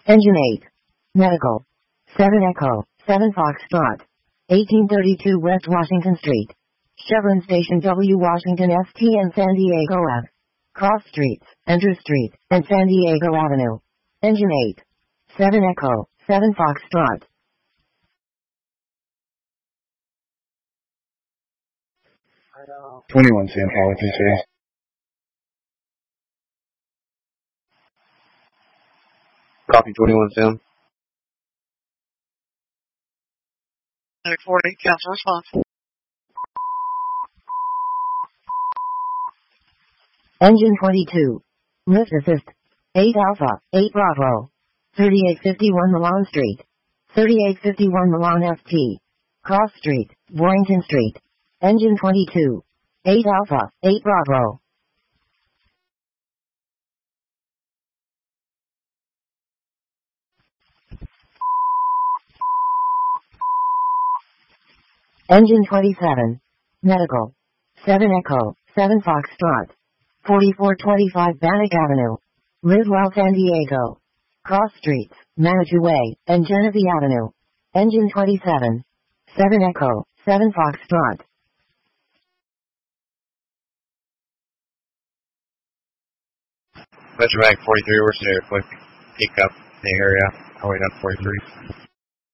Engine 8. Medical. 7 Echo, 7 Foxtrot. 1832 West Washington Street. Chevron Station W Washington ST and San Diego Ave. Cross Streets, Andrew Street, and San Diego Avenue. Engine 8. 7 Echo, 7 Foxtrot. Hello. 21 Sam Policy says. Copy 21 Sam. 40, cancel response. Engine 22. Lift assist. 8 Alpha, 8 Bravo. 3851 Milan Street. 3851 Milan FT. Cross Street, Boynton Street. Engine 22. 8 Alpha, 8 Bravo. Engine 27. Medical. 7 Echo, 7 Foxtrot. 4425 Bannock Avenue. Liswell, San Diego. Cross Streets, Manitou Way, and Genesee Avenue. Engine 27. 7 Echo, 7 Foxtrot. Metro Mag 43, we're sitting here, pick up the area, highway down 43.